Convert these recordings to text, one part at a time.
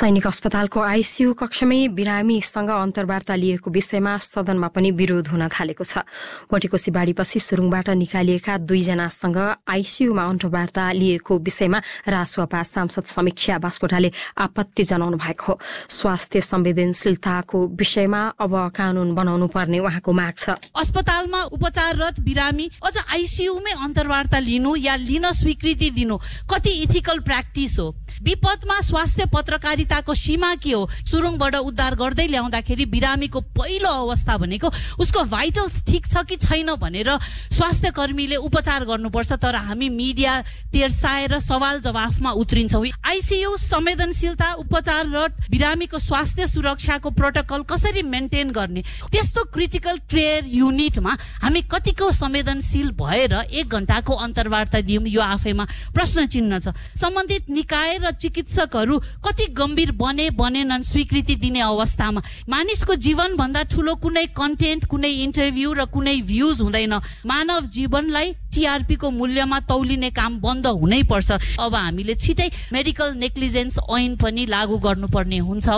सैनिक अस्पतालको आइसियू कक्षमै बिरामीसँग अन्तर्वार्ता लिएको विषयमा सदनमा पनि विरोध हुन थालेको छ। भोटेकोसी बाढीपछि सुरुङबाट निकालिएका 2 जनासँग आइसियूमा अन्तर्वार्ता लिएको विषयमा रासोपा सांसद समीक्षा बास्कोटाले आपत्ति जनाउनु भएको हो। स्वास्थ्य संवेदनशीलताको विषयमा अब कानून बनाउनु पर्ने उहाँको माग छ। अस्पतालमा उपचाररत बिरामी अझ आइसियूमै अन्तर्वार्ता लिनु या लिन स्वीकृति दिनु कति इथिकल प्र्याक्टिस हो? विपदमा स्वास्थ्य पत्रकारिताको सीमा के हो? सुरुङबाट उद्धार गर्दै ल्याउँदाखेरि बिरामीको पहिलो अवस्था भनेको उसको भाइटल्स ठीक छ कि छैन भनेर स्वास्थ्य कर्मीले उपचार गर्नुपर्छ। तर हामी मिडिया तेर्साएर सवाल जवाफमा उत्रिन्छौँ। आइसियू संवेदनशीलता, उपचाररत बिरामीको स्वास्थ्य सुरक्षाको प्रोटोकल कसरी मेन्टेन गर्ने, त्यस्तो क्रिटिकल केयर युनिटमा हामी कतिको संवेदनशील भएर 1 घण्टाको अन्तर्वार्ता दियौँ, यो आफैमा प्रश्न चिन्ह छ। सम्बन्धित निकाय र चिकित्सकहरू कति गम्भीर बनेनन् स्वीकृति दिने अवस्थामा। मानिसको जीवन भन्दा ठुलो कुनै कन्टेन्ट, कुनै इन्टरभ्यू र कुनै भ्यूज हुँदैन। मानव जीवनलाई टीआरपी को मूल्यमा तौलिने काम बन्द हुनै पर्छ। अब हामीले छिटै मेडिकल नेग्लिजेन्स ऐन पनि लागू गर्नुपर्ने हुन्छ।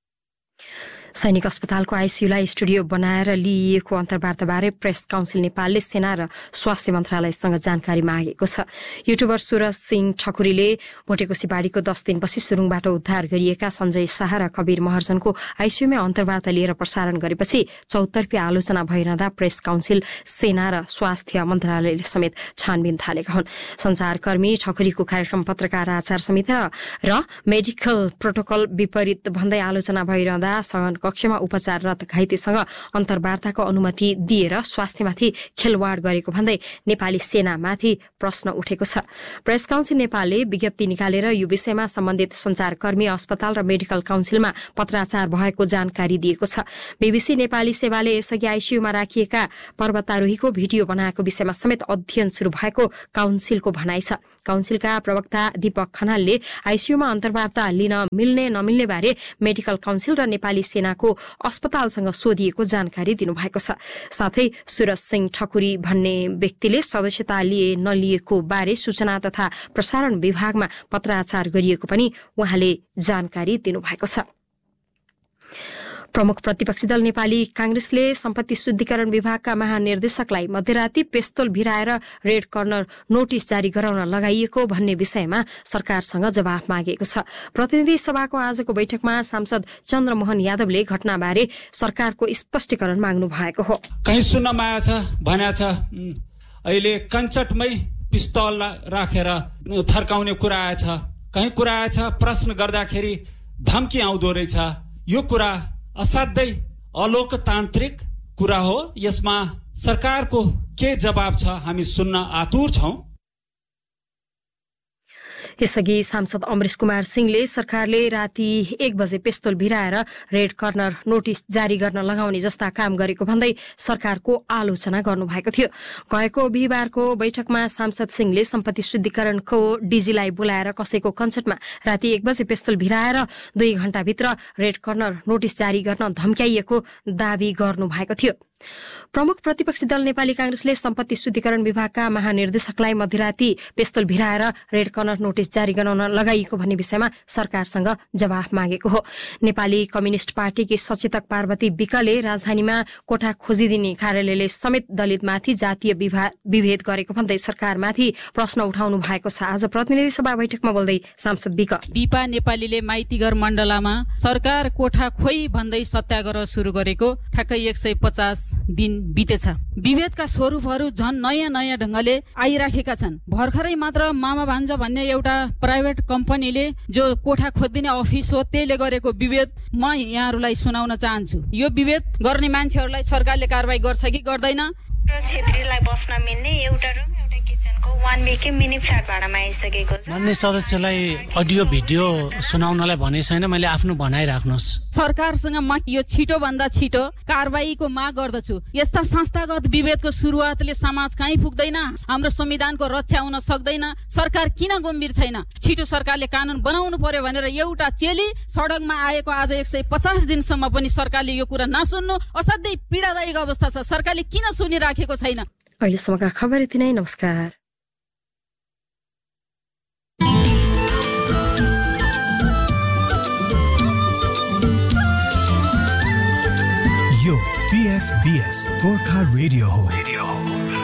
सैनिक अस्पतालको आइसियूलाई स्टुडियो बनाएर लिइएको अन्तर्वार्ताबारे प्रेस काउन्सिल नेपालले सेना र स्वास्थ्य मन्त्रालयसँग जानकारी मागेको छ। युट्युबर सुरज सिंह ठकुरीले भोटेकोसी बाढीको 10 दिनपछि सुरुङबाट उद्धार गरिएका सञ्जय शाह र कबीर महर्जनको आइसियूमै अन्तर्वार्ता लिएर प्रसारण गरेपछि चौतर्फी आलोचना भइरहँदा प्रेस काउन्सिल, सेना र स्वास्थ्य मन्त्रालयले समेत छानबिन थालेका हुन्। सञ्चारकर्मी ठकुरीको कार्यक्रम पत्रकार आचार संहिता र मेडिकल प्रोटोकल विपरीत भन्दै आलोचना भइरहँदा सघन कक्षमा उपचाररत घाइतेसँग अन्तर्वार्ताको अनुमति दिएर स्वास्थ्यमाथि खेलवाड गरेको भन्दै नेपाली सेनामाथि प्रश्न उठेको छ। प्रेस काउन्सिल नेपालले विज्ञप्ति निकालेर यो विषयमा सम्बन्धित सञ्चारकर्मी, अस्पताल र मेडिकल काउन्सिलमा पत्राचार भएको जानकारी दिएको छ। बीबीसी नेपाली सेवाले यसअघि आइसियूमा राखिएका पर्वतारोहीको भिडियो बनाएको विषयमा समेत अध्ययन सुरु भएको काउन्सिलको भनाइ छ। काउन्सिलका प्रवक्ता दीपक खनालले आइसियूमा अन्तर्वार्ता लिन मिल्ने नमिल्ने बारे मेडिकल काउन्सिल र नेपाली सेनाको अस्पतालसँग सोधिएको जानकारी दिनुभएको छ। साथै सुरज सिंह ठकुरी भन्ने व्यक्तिले सदस्यता लिए नलिएको बारे सूचना तथा प्रसारण विभागमा पत्राचार गरिएको पनि उहाँले जानकारी दिनुभएको छ। प्रमुख प्रतिपक्षी दल नेपाली कांग्रेसले सम्पत्ति शुद्धिकरण विभागका महानिर्देशकलाई मध्यराती पेस्तोल भिराएर रेड कर्नर नोटिस जारी गराउन लगाइएको भन्ने विषयमा सरकारसँग जवाफ मागेको छ। प्रतिनिधि सभाको आजको बैठकमा सांसद चन्द्रमोहन यादवले घटनाबारे सरकारको स्पष्टीकरण माग्नु भएको हो। कहीँ सुन्नमा आएछ भन्या छ अहिले कञ्चटमै पिस्तौल राखेर थर्काउने कुरा आएछ, कहीँ कुरा आएछ प्रश्न गर्दाखेरि धम्की आउँदो रहेछ। यो कुरा असाध्यै अलोकतान्त्रिक कुरा हो। यसमा सरकारको के जवाब छ हामी सुन्न आतुर छौं। यसअघि सांसद अमरेश कुमार सिंहले सरकारले राति 1 बजे पेस्तोल भिराएर रेड कर्नर नोटिस जारी गर्न लगाउने जस्ता काम गरेको भन्दै सरकारको आलोचना गर्नुभएको थियो। गएको बिहिबारको बैठकमा सांसद सिंहले सम्पत्ति शुद्धिकरणको डीजीलाई बोलाएर कसैको कन्सर्टमा राति 1 बजे पेस्तोल भिराएर 2 घण्टाभित्र रेड कर्नर नोटिस जारी गर्न धम्क्याइएको दावी गर्नुभएको थियो। प्रमुख प्रतिपक्षी दल नेपाली कांग्रेसले सम्पत्ति शुद्धिकरण विभागका महानिर्देशकलाई मध्यराती पेस्तोल भिराएर रेड कर्नर नोटिस जारी गराउन लगाइएको भन्ने विषयमा सरकारसँग जवाफ मागेको हो। नेपाली कम्युनिष्ट पार्टीकी सचेतक पार्वती विकले राजधानीमा कोठा खोजिदिने कार्यालयले समेत दलितमाथि जातीय विभेद गरेको भन्दै सरकारमाथि प्रश्न उठाउनु भएको छ। आज प्रतिनिधि सभा बैठकमा बोल्दै सांसद विक दीपा नेपालीले माइतीघर मण्डलामा सरकार कोठा खोइ भन्दै सत्याग्रह सुरु गरेको ठ्याक्कै 150 दिन बितेछ। विभेदका स्वरूपहरू झन् नयाँ ढंगले आइराखेका छन्। भर्खरै मात्र मामा भान्जा भन्ने एउटा प्राइभेट कम्पनीले जो कोठा खोजिदिने अफिस हो त्यसले गरेको विभेद म यहाँहरूलाई सुनाउन चाहन्छु। यो विभेद गर्ने मान्छेहरूलाई सरकारले कारबाही गर्छ कि गर्दैन? क्षेत्रीलाई बस्न मिल्ने एउटा रुम एउटा किचनको 1 बीके मिनी फ्ल्याट भाडामा आइसकेको छ। मान्य सदस्यलाई अडियो भिडियो सुनाउनलाई भने छैन, मैले आफ्नो भनाइ राख्नुहोस्। सरकारसँग म यो छिटो भन्दा छिटो कारबाहीको माग गर्दछु। यस्ता संस्थागत विभेदको सुरुवातले समाज कहीँ पुग्दैन, हाम्रो संविधानको रक्षा हुन सक्दैन। सरकार किन गम्भीर छैन? छिटो सरकारले कानून बनाउनु पर्यो भनेर एउटा चेली सडकमा आएको आज 150 दिनसम्म पनि सरकारले यो कुरा नसुन्नु असाध्यै पीडादायक अवस्था छ। सरकारले किन सुनिराखेको छैन? अहिलेसम्मका खबर यति नै। नमस्कार। PFBS गोर्खा रेडियो हो।